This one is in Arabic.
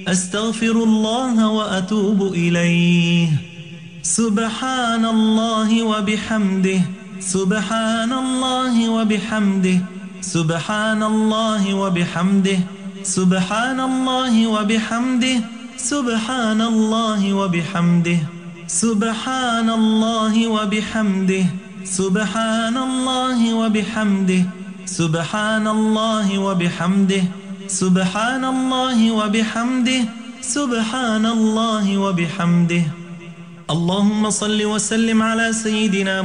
أستغفر الله وأتوب إليه. سبحان الله وبحمده، سبحان الله وبحمده، سبحان الله وبحمده، سبحان الله وبحمده، سبحان الله وبحمده، سبحان الله وبحمده، سبحان الله وبحمده، سبحان الله وبحمده، سبحان الله وبحمده، سبحان الله وبحمده. اللهم صل وسلم على سيدنا